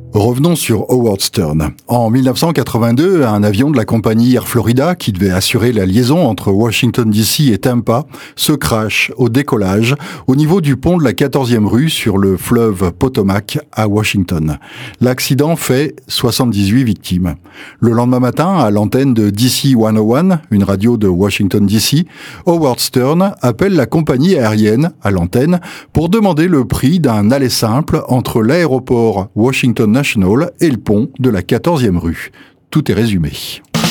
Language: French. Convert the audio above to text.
Revenons sur Howard Stern. En 1982, un avion de la compagnie Air Florida, qui devait assurer la liaison entre Washington DC et Tampa, se crache au décollage au niveau du pont de la 14e rue sur le fleuve Potomac à Washington. L'accident fait 78 victimes. Le lendemain matin, à l'antenne de DC 101, une radio de Washington DC, Howard Stern appelle la compagnie aérienne à l'antenne pour demander le prix d'un aller simple entre l'aéroport Washington National et le pont de la 14e rue. Tout est résumé.